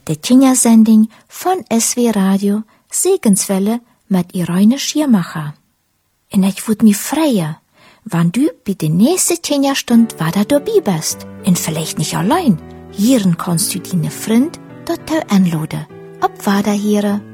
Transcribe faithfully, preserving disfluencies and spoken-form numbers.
de Tinja-Sending von S W Radio Segenswelle mit Irene Schiermacher. En ich würd mi freuen, wann du bei der nächsten Tinja-Stund wieder dabei bist. Und vielleicht nicht allein. Hier kannst du deine Freund dort anladen. Ob weiter hier.